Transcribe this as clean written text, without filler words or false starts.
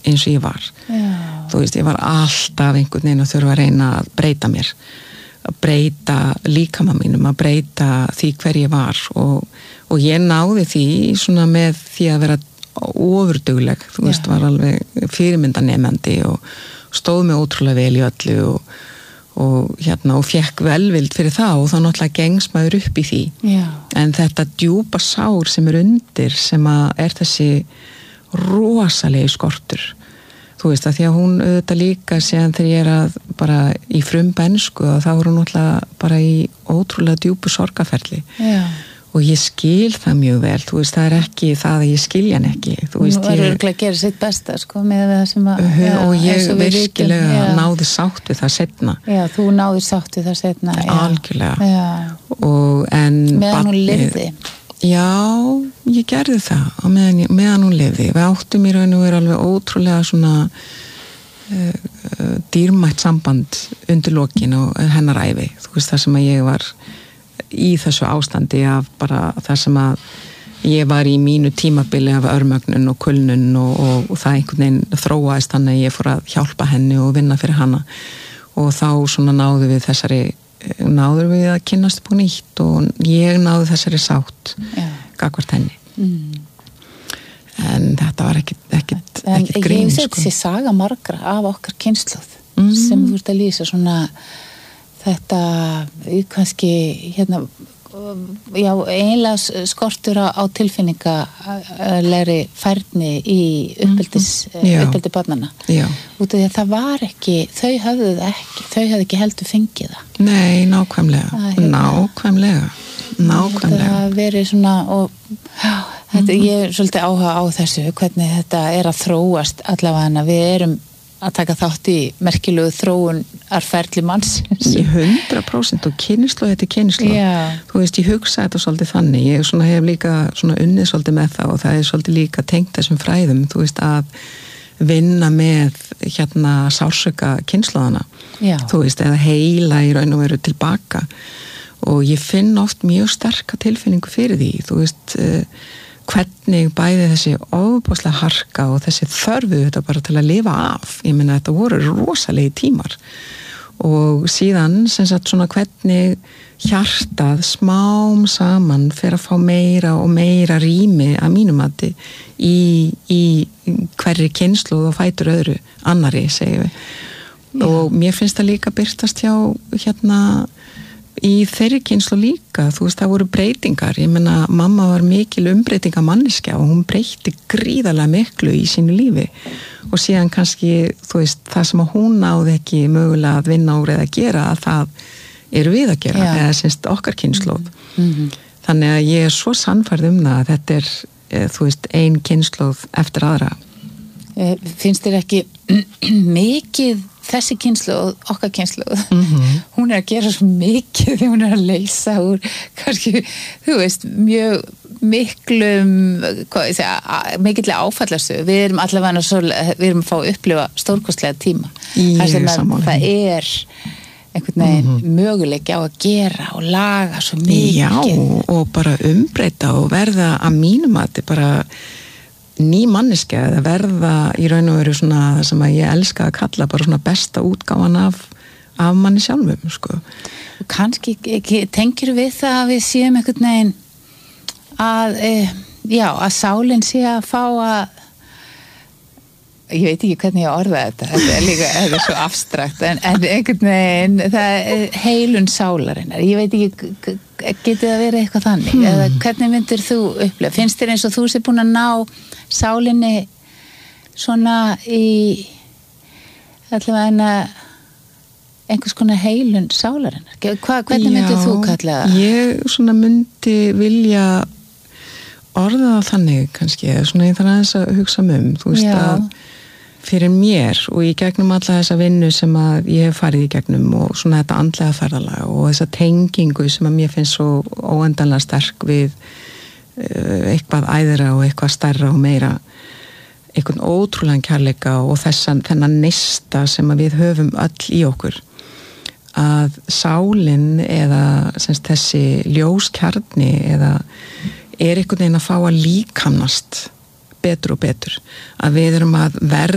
eins og ég var. Þú veist, ég var alltaf einhvern veginn að þurfa að reyna að breyta mér, að breyta líkama mínum, að breyta því hver ég var og ég náði því svona með því að vera ofurdugleg, þú veist, var alveg fyrirmyndanemandi og stóð mig ótrúlega vel í öllu og fekk velvild fyrir það og þá náttúrulega gengst maður upp í því. En þetta djúpa sár sem undir sem að þessi rosalegi skortur. Þú veist að því að hún auðvitað líka síðan þegar ég að bara í frumbensku og þá hún náttúrulega bara í ótrúlega djúpu sorgarferli. Og ég skil það mjög vel, þú veist, það ekki það að ég skilja hann ekki. Þú veist, ég verður örugglega að gera sitt besta, sko, með það sem að... og ég virkilega náði sátt við það seinna. Já, þú náði sátt við það seinna. Algjörlega. Meðan hún lifði. Já, ég gerði það meðan hún lifði. Við áttum í raun og veru alveg ótrúlega svona dýrmætt samband undir lokin og hennar ævi. Þú veist, það sem að ég var í þessu ástandi af bara það sem að ég var í mínu tímabili af örmögnun og kulnun og það einhvern veginn þróaðist þannig að ég fór að hjálpa henni og vinna fyrir hana og þá svona náðu við að kynnast på nýtt og ég náðu þessari sátt gagnvart henni. En þetta var ekkit grín. Ég sé þessi saga margra af okkar kynslóð sem þú ert að lýsa svona þetta kannski eiginlega skortur á tilfinningalegri færni í uppeldi barnanna út af því að það var ekki þau höfðu ekki heldur fengið það. Nei, nákvæmlega það verið svona og ég er svolítið áhuga á þessu hvernig þetta er að þróast allavega við erum að taka þátt í merkilegu þróunarferli manns. 100% og kynslu þetta kynslu. Þú veist, ég hugsa þetta svolítið þannig. Ég hef líka unnið svolítið með það og það er svolítið líka tengt þessum fræðum, þú veist, að vinna með sársauka kynslóðana. Þú veist, eða heila í raun og veru tilbaka. Og ég finn oft mjög sterka tilfinningu fyrir því, þú veist, hvernig bæði þessi ofboðslega harka og þessi þörfu þetta bara til að lifa af. Ég meina þetta voru rosalegi tímar og síðan sem sagt svona hvernig hjartað smám saman fer að fá meira og meira rými að mínum mati í hverri kynslóð og fætur öðru annari, segjum við. Og mér finnst það líka birtast hjá í þeirri kynslu líka, þú veist, það voru breytingar. Ég meina, mamma var mikil umbreytinga manneskja og hún breyti gríðarlega miklu í sínu lífi og síðan kannski, þú veist, það sem að hún náði ekki mögulega að vinna úr eða gera, að það eru við að gera, eða semst okkar kynslóð. Þannig að ég er svo sannfærð það að þetta er, þú veist, ein kynslóð eftir aðra. Finnst þér ekki mikið þessi kynslóð, okkar kynslóð hún er að gera svo mikið því hún er að leysa úr kannski, þú veist, mjög mikilli áfallastu. Við erum allavega við erum að fá að upplifa stórkostlega tíma. Það sem það er einhvern veginn möguleiki á að gera og laga svo mikið. Já, og bara umbreyta og verða að mínum að þetta bara ný manneskja eða verða í raun og veru svona það sem að ég elska að kalla bara svona besta útgáfan af manni sjálfum, sko. Og kannski tengir við það að við séum einhvern veginn að sálin sé að fá að ég veit ekki hvernig ég orða þetta er líka, þetta er svo abstrakt en einhvern veginn, það er heilun sálarinnar, ég veit ekki getur það verið eitthvað þannig eða hvernig myndir þú upplifa, finnst þér eins og þú sé búin að ná sálinni svona í allavega einhvers konar heilun sálarinnar, hvernig myndir þú kalla það? Ég svona myndi vilja orða það þannig kannski, svona ég þarf aðeins að hugsa þú veist að fyrir mér og í gegnum alla þessa vinnu sem að ég hef farið í gegnum og svona þetta andlega ferðalag og þessa tengingu sem að mér finnst svo óendanlega sterk við eitthvað æðra og eitthvað stærra og meira einhvern ótrúlegan kærleika og þennan neista sem að við höfum öll í okkur að sálin eða semst þessi ljóskjarni eða er einhvern veginn að fá að líkamnast betur og betur að við erum að verða